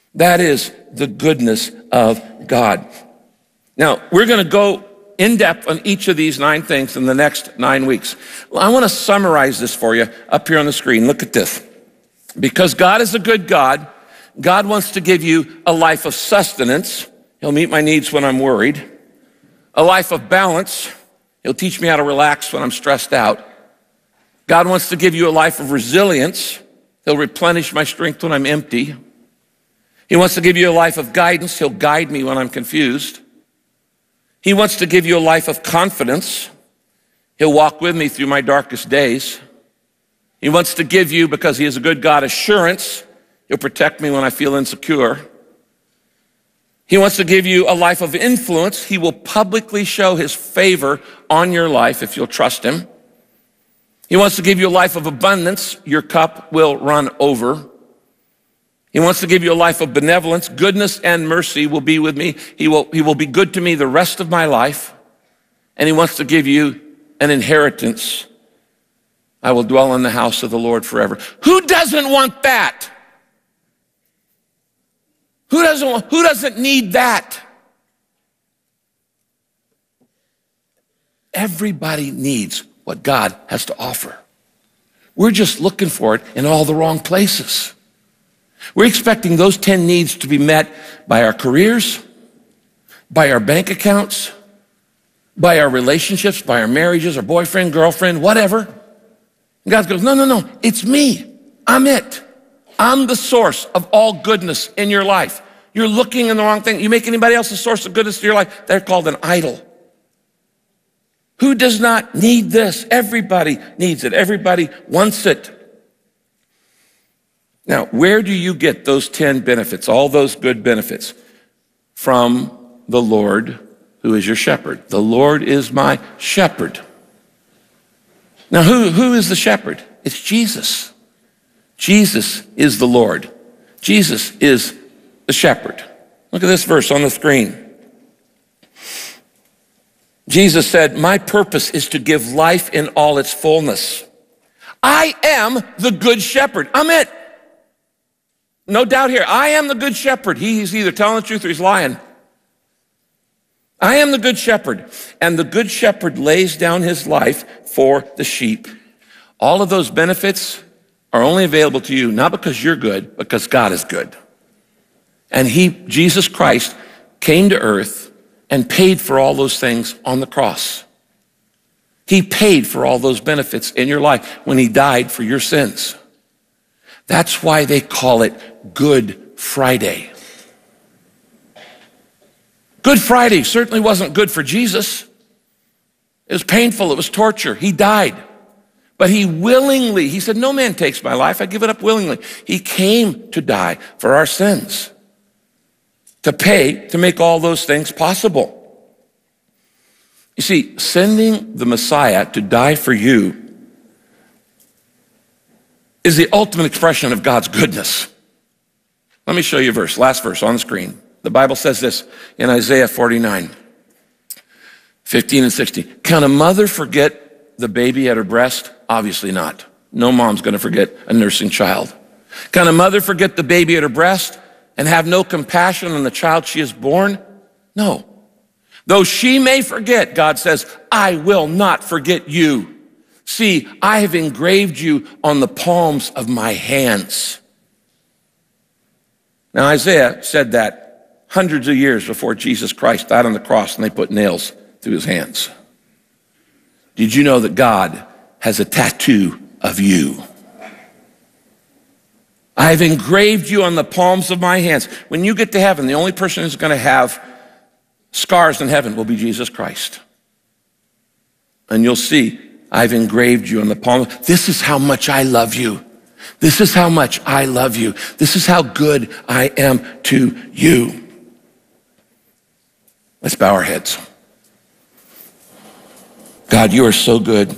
That is the goodness of God. Now, we're going to go in depth on each of these 9 things in the next 9 weeks. Well, I want to summarize this for you up here on the screen. Look at this. Because God is a good God, God wants to give you a life of sustenance. He'll meet my needs when I'm worried. A life of balance. He'll teach me how to relax when I'm stressed out. God wants to give you a life of resilience. He'll replenish my strength when I'm empty. He wants to give you a life of guidance. He'll guide me when I'm confused. He wants to give you a life of confidence. He'll walk with me through my darkest days. He wants to give you, because he is a good God, assurance. He'll protect me when I feel insecure. He wants to give you a life of influence. He will publicly show his favor on your life if you'll trust him. He wants to give you a life of abundance. Your cup will run over. He wants to give you a life of benevolence. Goodness and mercy will be with me. He will be good to me the rest of my life. And he wants to give you an inheritance. I will dwell in the house of the Lord forever. Who doesn't want that? Who doesn't need that? Everybody needs what God has to offer. We're just looking for it in all the wrong places. We're expecting those 10 needs to be met by our careers, by our bank accounts, by our relationships, by our marriages, our boyfriend, girlfriend, whatever. And God goes, no, it's me. I'm it. I'm the source of all goodness in your life. You're looking in the wrong thing. You make anybody else a source of goodness in your life, they're called an idol. Who does not need this? Everybody needs it. Everybody wants it. Now, where do you get those 10 benefits, all those good benefits? From the Lord, who is your shepherd. The Lord is my shepherd. Now, who is the shepherd? It's Jesus. Jesus is the Lord. Jesus is the shepherd. Look at this verse on the screen. Jesus said, my purpose is to give life in all its fullness. I am the good shepherd. I'm it. No doubt here. I am the good shepherd. He's either telling the truth or he's lying. I am the good shepherd. And the good shepherd lays down his life for the sheep. All of those benefits are only available to you, not because you're good, because God is good. And Jesus Christ, came to earth and paid for all those things on the cross. He paid for all those benefits in your life when he died for your sins. That's why they call it Good Friday. Good Friday certainly wasn't good for Jesus. It was painful, it was torture. He died. But he said, no man takes my life, I give it up willingly. He came to die for our sins, to pay, to make all those things possible. You see, sending the Messiah to die for you is the ultimate expression of God's goodness. Let me show you a verse, last verse on the screen. The Bible says this in Isaiah 49, 15 and 16. Can a mother forget the baby at her breast? Obviously not. No mom's gonna forget a nursing child. Can a mother forget the baby at her breast and have no compassion on the child she has born? No. Though she may forget, God says, I will not forget you. See, I have engraved you on the palms of my hands. Now, Isaiah said that hundreds of years before Jesus Christ died on the cross and they put nails through his hands. Did you know that God has a tattoo of you? I have engraved you on the palms of my hands. When you get to heaven, the only person who's going to have scars in heaven will be Jesus Christ. And you'll see, I've engraved you on the palm. This is how much I love you. This is how much I love you. This is how good I am to you. Let's bow our heads. God, you are so good.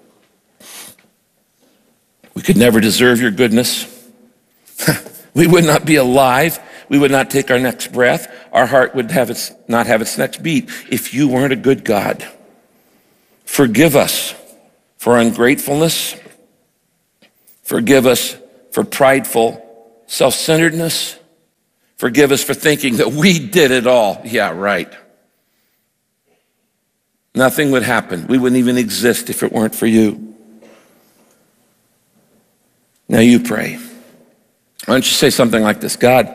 We could never deserve your goodness. We would not be alive. We would not take our next breath. Our heart would not have its next beat if you weren't a good God. Forgive us for ungratefulness. Forgive us for prideful self-centeredness. Forgive us for thinking that we did it all. Yeah, right. Nothing would happen. We wouldn't even exist if it weren't for you. Now you pray. Why don't you say something like this? God,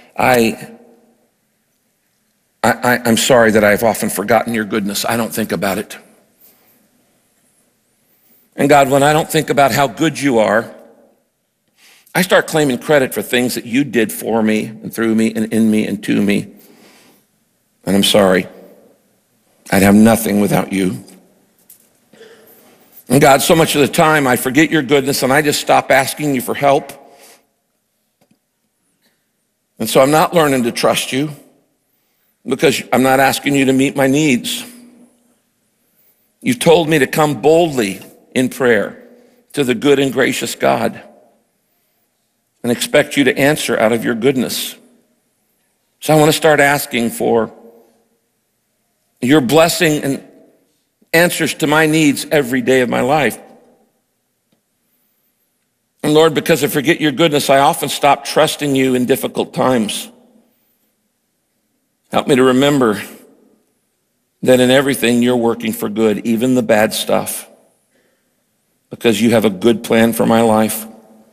I'm sorry that I've often forgotten your goodness. I don't think about it. And God, when I don't think about how good you are, I start claiming credit for things that you did for me and through me and in me and to me. And I'm sorry. I'd have nothing without you. And God, so much of the time I forget your goodness and I just stop asking you for help. And so I'm not learning to trust you because I'm not asking you to meet my needs. You've told me to come boldly in prayer to the good and gracious God and expect you to answer out of your goodness. So I want to start asking for your blessing and answers to my needs every day of my life. And Lord, because I forget your goodness, I often stop trusting you in difficult times. Help me to remember that in everything you're working for good, even the bad stuff, because you have a good plan for my life.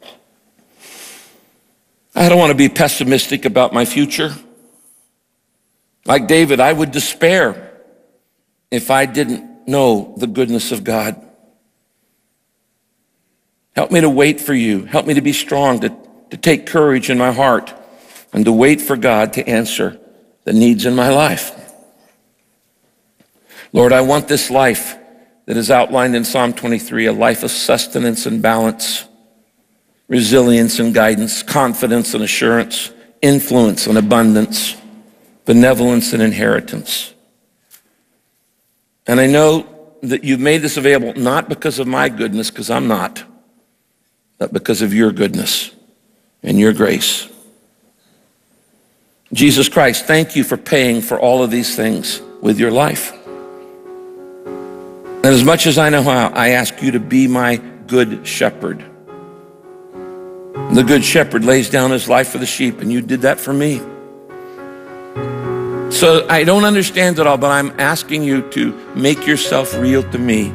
I don't want to be pessimistic about my future. Like David, I would despair if I didn't know the goodness of God. Help me to wait for you. Help me to be strong, to take courage in my heart, and to wait for God to answer the needs in my life. Lord, I want this life that is outlined in Psalm 23, a life of sustenance and balance, resilience and guidance, confidence and assurance, influence and abundance, benevolence and inheritance. And I know that you've made this available not because of my goodness, because I'm not, but because of your goodness and your grace. Jesus Christ, thank you for paying for all of these things with your life. And as much as I know how, I ask you to be my good shepherd. The good shepherd lays down his life for the sheep, and you did that for me. So I don't understand it all, but I'm asking you to make yourself real to me.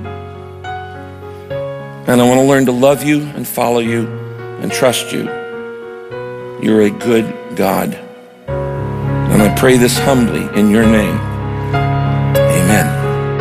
And I want to learn to love you and follow you and trust you. You're a good God. And I pray this humbly in your name. Amen.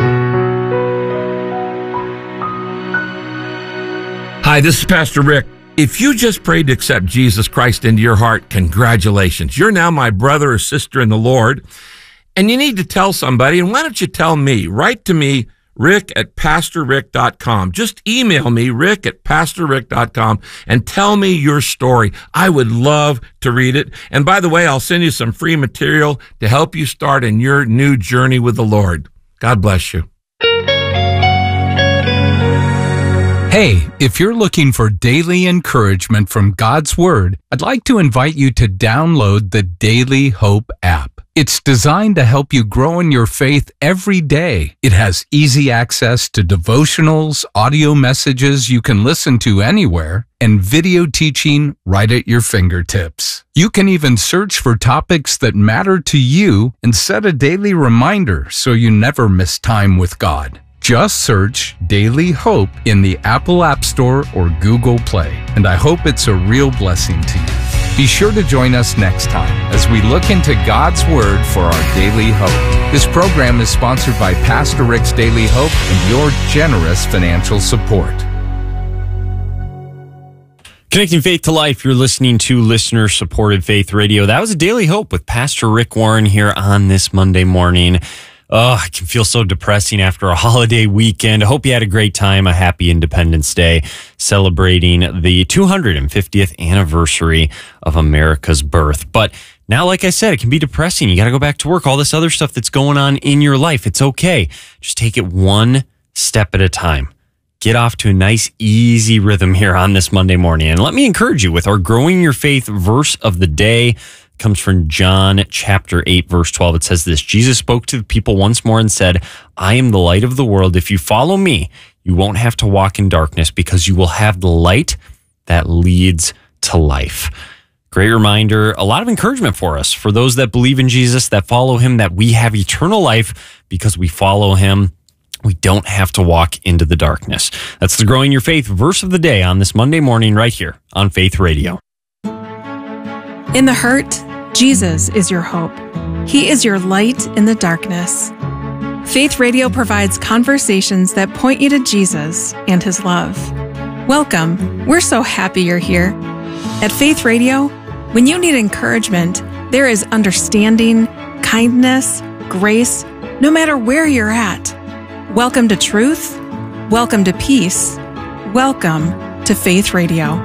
Hi, this is Pastor Rick. If you just prayed to accept Jesus Christ into your heart, congratulations. You're now my brother or sister in the Lord, and you need to tell somebody. And why don't you tell me? Write to me, rick@pastorrick.com. Just email me, rick@pastorrick.com, and tell me your story. I would love to read it. And by the way, I'll send you some free material to help you start in your new journey with the Lord. God bless you. Hey, if you're looking for daily encouragement from God's Word, I'd like to invite you to download the Daily Hope app. It's designed to help you grow in your faith every day. It has easy access to devotionals, audio messages you can listen to anywhere, and video teaching right at your fingertips. You can even search for topics that matter to you and set a daily reminder so you never miss time with God. Just search Daily Hope in the Apple App Store or Google Play, and I hope it's a real blessing to you. Be sure to join us next time as we look into God's Word for our daily hope. This program is sponsored by Pastor Rick's Daily Hope and your generous financial support. Connecting faith to life, you're listening to listener-supported Faith Radio. That was a Daily Hope with Pastor Rick Warren here on this Monday morning. Oh, it can feel so depressing after a holiday weekend. I hope you had a great time, a happy Independence Day, celebrating the 250th anniversary of America's birth. But now, like I said, it can be depressing. You got to go back to work, all this other stuff that's going on in your life. It's okay. Just take it one step at a time. Get off to a nice, easy rhythm here on this Monday morning. And let me encourage you with our Growing Your Faith verse of the day. Comes from John chapter 8, verse 12. It says this: Jesus spoke to the people once more and said, I am the light of the world. If you follow me, you won't have to walk in darkness because you will have the light that leads to life. Great reminder, a lot of encouragement for us, for those that believe in Jesus, that follow him, that we have eternal life because we follow him. We don't have to walk into the darkness. That's the Growing Your Faith verse of the day on this Monday morning right here on Faith Radio. In the hurt, Jesus is your hope. He is your light in the darkness. Faith Radio provides conversations that point you to Jesus and his love. Welcome. We're so happy you're here. At Faith Radio, when you need encouragement, there is understanding, kindness, grace, no matter where you're at. Welcome to truth. Welcome to peace. Welcome to Faith Radio.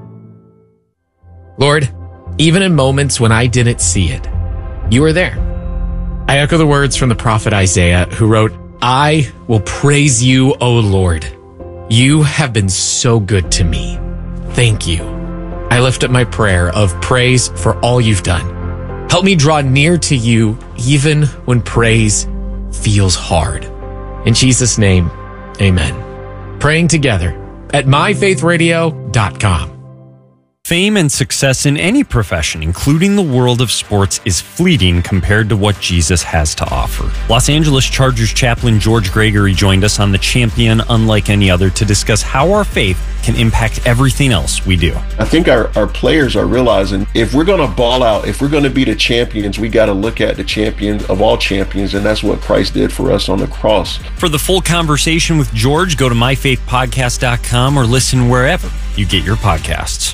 Lord, even in moments when I didn't see it, you were there. I echo the words from the prophet Isaiah, who wrote, "I will praise you, O Lord. You have been so good to me. Thank you." I lift up my prayer of praise for all you've done. Help me draw near to you even when praise feels hard. In Jesus' name, amen. Praying together at myfaithradio.com. Fame and success in any profession, including the world of sports, is fleeting compared to what Jesus has to offer. Los Angeles Chargers chaplain George Gregory joined us on The Champion Unlike Any Other to discuss how our faith can impact everything else we do. I think our players are realizing if we're going to ball out, if we're going to be the champions, we got to look at the champion of all champions, and that's what Christ did for us on the cross. For the full conversation with George, go to myfaithpodcast.com or listen wherever you get your podcasts.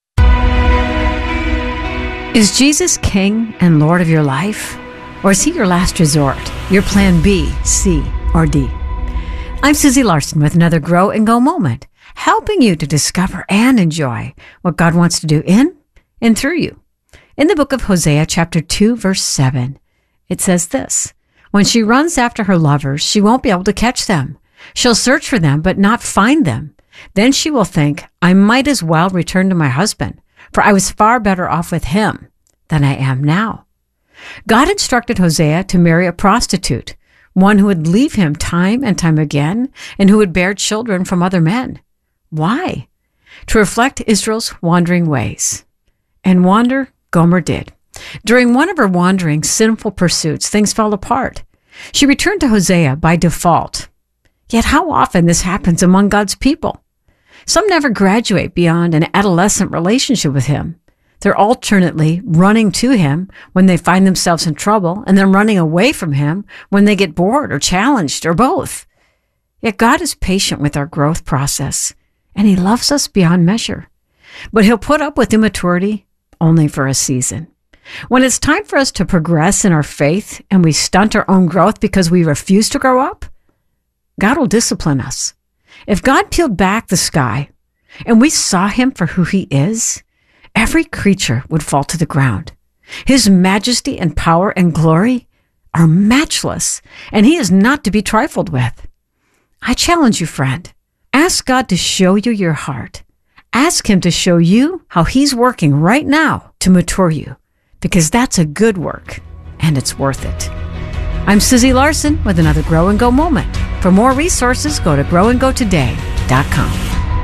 Is Jesus King and Lord of your life? Or is he your last resort, your plan B, C, or D? I'm Susie Larson with another Grow and Go moment, helping you to discover and enjoy what God wants to do in and through you. In the book of Hosea, chapter 2, verse 7, it says this: "When she runs after her lovers, she won't be able to catch them. She'll search for them, but not find them. Then she will think, I might as well return to my husband, for I was far better off with him than I am now." God instructed Hosea to marry a prostitute, one who would leave him time and time again, and who would bear children from other men. Why? To reflect Israel's wandering ways. And wander Gomer did. During one of her wandering, sinful pursuits, things fell apart. She returned to Hosea by default. Yet how often this happens among God's people? Some never graduate beyond an adolescent relationship with him. They're alternately running to him when they find themselves in trouble, and then running away from him when they get bored or challenged, or both. Yet God is patient with our growth process, and he loves us beyond measure. But he'll put up with immaturity only for a season. When it's time for us to progress in our faith and we stunt our own growth because we refuse to grow up, God will discipline us. If God peeled back the sky and we saw him for who he is, every creature would fall to the ground. His majesty and power and glory are matchless, and he is not to be trifled with. I challenge you, friend. Ask God to show you your heart. Ask him to show you how he's working right now to mature you, because that's a good work, and it's worth it. I'm Susie Larson with another Grow and Go moment. For more resources, go to growandgotoday.com.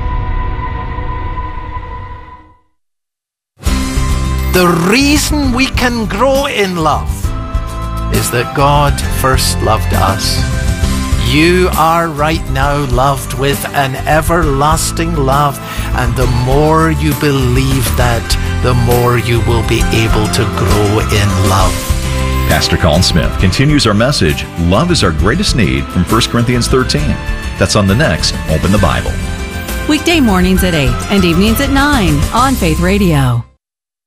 The reason we can grow in love is that God first loved us. You are right now loved with an everlasting love, and the more you believe that, the more you will be able to grow in love. Pastor Colin Smith continues our message, Love is Our Greatest Need, from 1 Corinthians 13. That's on the next Open the Bible. Weekday mornings at 8 and evenings at 9 on Faith Radio.